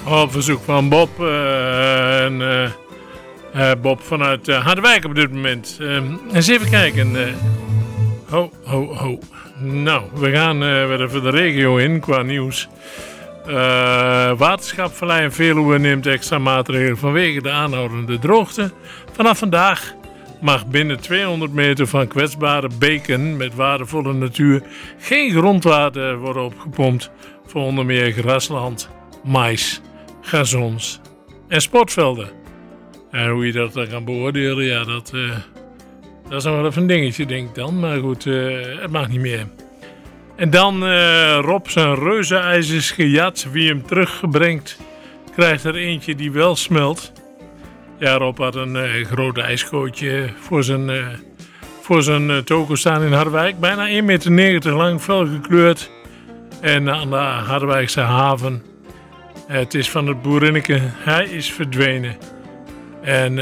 Op verzoek van Bob. Bob vanuit Harderwijk op dit moment. Eens even kijken. Ho. Nou, we gaan weer even de regio in qua nieuws. Waterschap Vallei en Veluwe neemt extra maatregelen vanwege de aanhoudende droogte. Vanaf vandaag mag binnen 200 meter van kwetsbare beken met waardevolle natuur geen grondwater worden opgepompt voor onder meer grasland, mais, gazons en sportvelden. En hoe je dat dan kan beoordelen, ja, dat is nog wel even een dingetje, denk ik dan. Maar goed, het mag niet meer. En dan Rob zijn reuzenijs is gejat. Wie hem terugbrengt, krijgt er eentje die wel smelt. Ja, Rob had een groot ijskootje voor zijn toko staan in Harderwijk. Bijna 1,90 meter lang, fel gekleurd. En aan de Harderwijkse haven. Het is van het boerinneke. Hij is verdwenen. En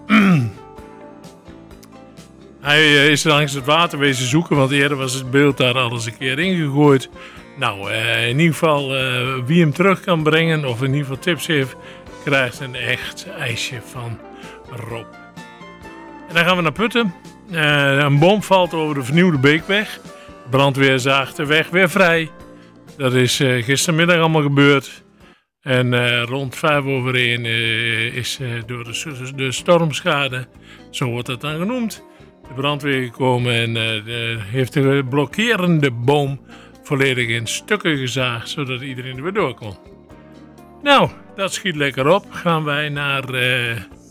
hij is langs het water wezen zoeken, want eerder was het beeld daar al eens een keer ingegooid. Nou, in ieder geval wie hem terug kan brengen, of in ieder geval tips heeft, krijgt een echt ijsje van Rob. En dan gaan we naar Putten. Een boom valt over de vernieuwde Beekweg. De brandweer zaagt de weg weer vrij. Dat is gistermiddag allemaal gebeurd. En rond 1:05 is door de stormschade, zo wordt dat dan genoemd, de brandweer gekomen en heeft de blokkerende boom volledig in stukken gezaagd, zodat iedereen er weer door kon. Nou, dat schiet lekker op. Gaan wij naar